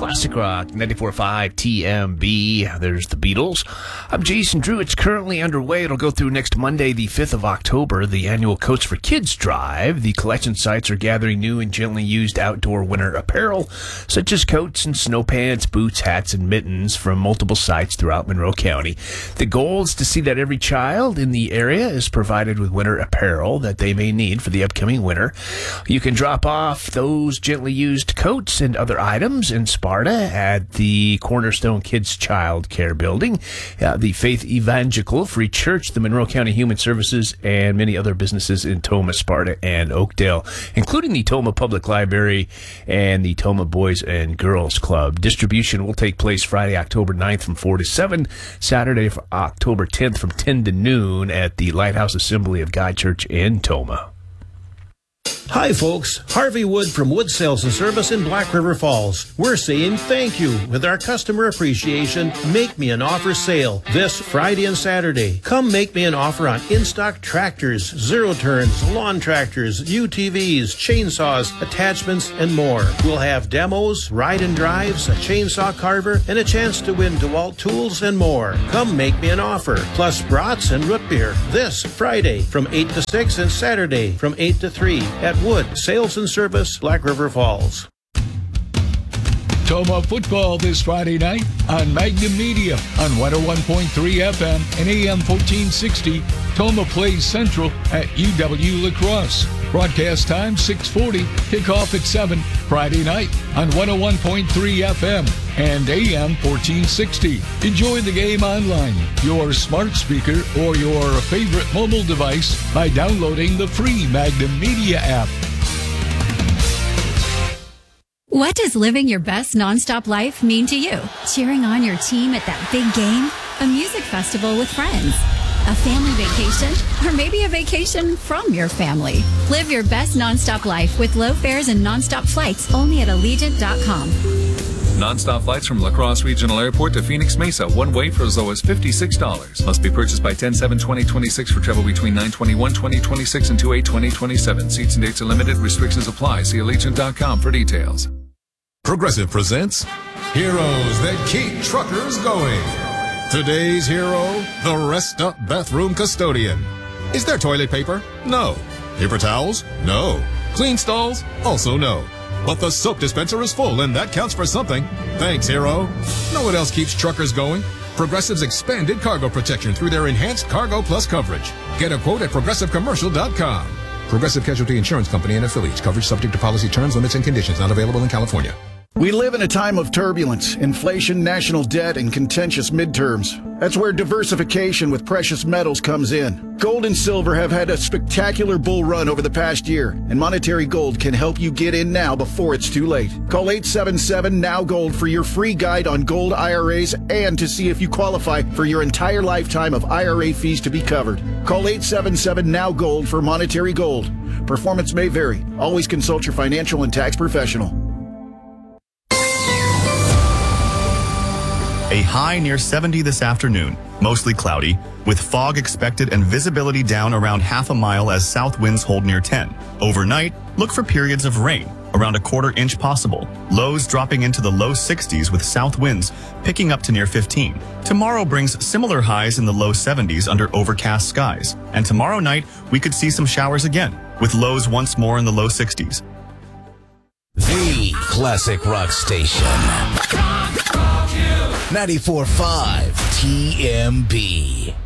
Classic Rock 94.5 TMB. There's the Beatles. I'm Jason Drew. It's currently underway. It'll go through next Monday, the 5th of October, the annual Coats for Kids Drive. The collection sites are gathering new and gently used outdoor winter apparel, such as coats and snow pants, boots, hats, and mittens from multiple sites throughout Monroe County. The goal is to see that every child in the area is provided with winter apparel that they may need for the upcoming winter. You can drop off those gently used coats and other items in Sparta at the Cornerstone Kids Child Care Building, the Faith Evangelical Free Church, the Monroe County Human Services, and many other businesses in Tomah, Sparta, and Oakdale, including the Tomah Public Library and the Tomah Boys and Girls Club. Distribution will take place Friday, October 9th from 4 to 7, Saturday, October 10th from 10 to noon at the Lighthouse Assembly of God Church in Tomah. Hi folks, Harvey Wood from Wood Sales and Service in Black River Falls. We're saying thank you with our customer appreciation Make Me an Offer sale this Friday and Saturday. Come make me an offer on in-stock tractors, zero-turns, lawn tractors, UTVs, chainsaws, attachments, and more. We'll have demos, ride and drives, a chainsaw carver, and a chance to win DeWalt tools and more. Come make me an offer, plus brats and root beer this Friday from 8 to 6 and Saturday from 8 to 3 at Wood Sales and Service, Black River Falls. Tomah football this Friday night on Magnum Media on 101.3 FM and AM 1460. Tomah plays Central at UW La Crosse. Broadcast time 6:40. Kickoff at 7 Friday night on 101.3 FM and AM 1460. Enjoy the game online, your smart speaker, or your favorite mobile device by downloading the free Magnum Media app. What does living your best nonstop life mean to you? Cheering on your team at that big game? A music festival with friends? A family vacation? Or maybe a vacation from your family? Live your best nonstop life with low fares and nonstop flights only at Allegiant.com. Non-stop flights from La Crosse Regional Airport to Phoenix Mesa, one way for as low as $56. Must be purchased by 10/7/2026 for travel between 9/21/2026 and 2/8/2027. Seats and dates are limited. Restrictions apply. See Allegiant.com for details. Progressive presents Heroes That Keep Truckers Going. Today's hero, the Rest Up Bathroom Custodian. Is there toilet paper? No. Paper towels? No. Clean stalls? Also no. But the soap dispenser is full, and that counts for something. Thanks, hero. Know what else keeps truckers going? Progressive's expanded cargo protection through their enhanced Cargo Plus coverage. Get a quote at ProgressiveCommercial.com. Progressive Casualty Insurance Company and affiliates. Coverage subject to policy terms, limits, and conditions. Not available in California. We live in a time of turbulence, inflation, national debt, and contentious midterms. That's where diversification with precious metals comes in. Gold and silver have had a spectacular bull run over the past year, and Monetary Gold can help you get in now before it's too late. Call 877-NOW-GOLD for your free guide on gold IRAs and to see if you qualify for your entire lifetime of IRA fees to be covered. Call 877-NOW-GOLD for Monetary Gold. Performance may vary. Always consult your financial and tax professional. A high near 70 this afternoon, mostly cloudy, with fog expected and visibility down around half a mile as south winds hold near 10. Overnight, look for periods of rain, around a quarter inch possible. Lows dropping into the low 60s with south winds picking up to near 15. Tomorrow brings similar highs in the low 70s under overcast skies. And tomorrow night, we could see some showers again, with lows once more in the low 60s. The Classic Rock Station. 94.5 TMB.